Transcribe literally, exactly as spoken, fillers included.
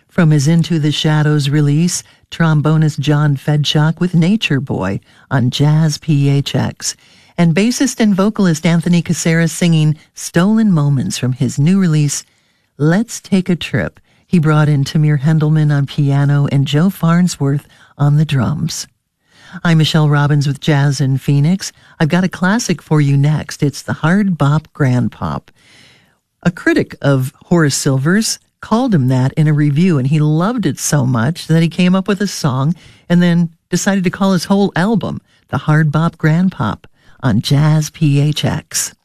From his Into the Shadows release, trombonist John Fedchock with Nature Boy on Jazz P H X, and bassist and vocalist Anthony Caceres singing Stolen Moments from his new release, Let's Take a Trip. He brought in Tamir Hendelman on piano and Joe Farnsworth on the drums. I'm Michelle Robbins with Jazz in Phoenix. I've got a classic for you next. It's the Hard Bop Grand Pop. A critic of Horace Silver's called him that in a review, and he loved it so much that he came up with a song and then decided to call his whole album the Hard Bop Grand Pop on Jazz P H X.